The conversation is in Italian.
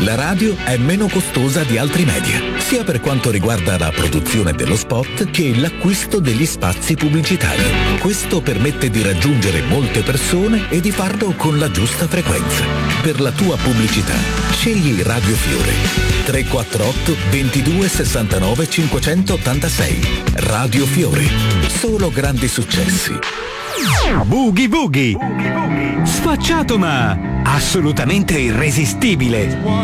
La radio è meno costosa di altri media, sia per quanto riguarda la produzione dello spot che l'acquisto degli spazi pubblicitari. Questo permette di raggiungere molte persone e di farlo con la giusta frequenza. Per la tua pubblicità, scegli Radio Fiore. 348 22 69 586. Radio Fiore. Solo grandi successi. Boogie Boogie. Sfacciato ma assolutamente irresistibile.